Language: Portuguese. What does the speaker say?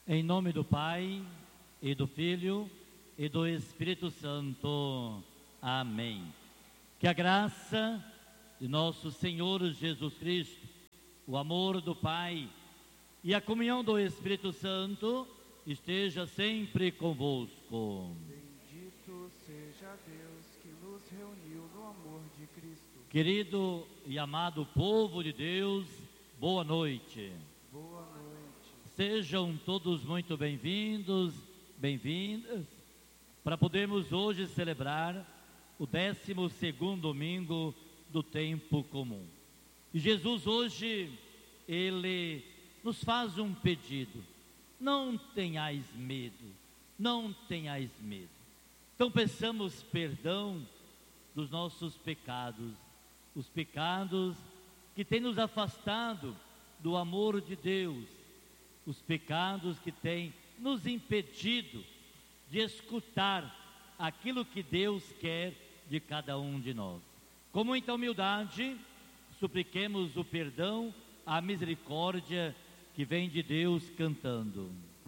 Em nome do Pai, e do Filho, e do Espírito Santo. Amém. Que a graça de nosso Senhor Jesus Cristo, o amor do Pai e a comunhão do Espírito Santo esteja sempre convosco. Bendito seja Deus que nos reuniu no amor de Cristo. Querido e amado povo de Deus, boa noite. Boa noite. Sejam todos muito bem-vindos, bem-vindas, para podermos hoje celebrar o 12º domingo do tempo comum. E Jesus hoje, Ele nos faz um pedido: não tenhais medo, não tenhais medo. Então peçamos perdão dos nossos pecados, os pecados que têm nos afastado do amor de Deus, os pecados que têm nos impedido de escutar aquilo que Deus quer de cada um de nós. Com muita humildade, supliquemos o perdão, a misericórdia que vem de Deus cantando.